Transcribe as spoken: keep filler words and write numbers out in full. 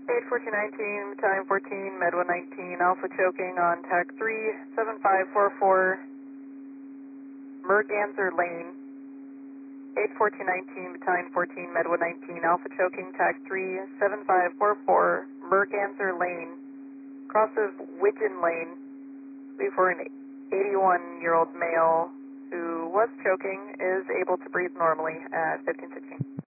eight fourteen nineteen, battalion fourteen, med one nineteen, alpha choking on tac three, seven five four four, Merganser Lane. eight fourteen nineteen, battalion fourteen, med one nineteen, alpha choking, tac three, seven five four four, Merganser Lane, cross of Widgeon Lane, before an eighty-one-year-old male who was choking is able to breathe normally at fifteen sixteen.